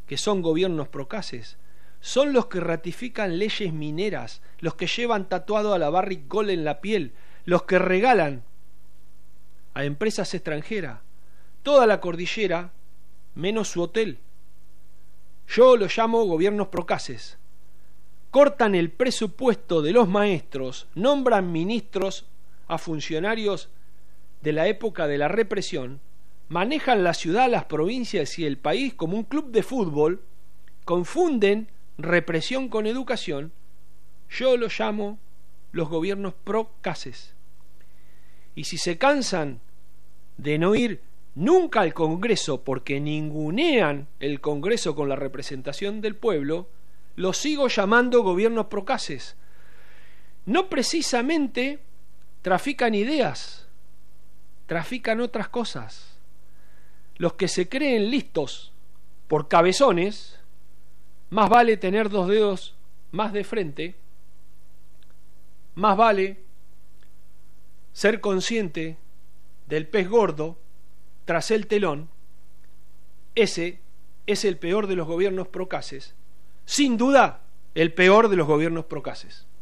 que son gobiernos procaces, son los que ratifican leyes mineras, los que llevan tatuado a la Barrick Gold en la piel, los que regalan a empresas extranjeras toda la cordillera menos su hotel. Yo lo llamo gobiernos procaces. Cortan el presupuesto de los maestros, nombran ministros a funcionarios de la época de la represión, manejan la ciudad, las provincias y el país como un club de fútbol, confunden represión con educación. Yo lo llamo los gobiernos procaces. Y si se cansan de no ir nunca al Congreso porque ningunean el Congreso con la representación del pueblo, los sigo llamando gobiernos procaces. No precisamente trafican ideas, trafican otras cosas. Los que se creen listos por cabezones, más vale tener 2 dedos más de frente, más vale ser consciente del pez gordo tras el telón. Ese es el peor de los gobiernos procaces, sin duda el peor de los gobiernos procaces.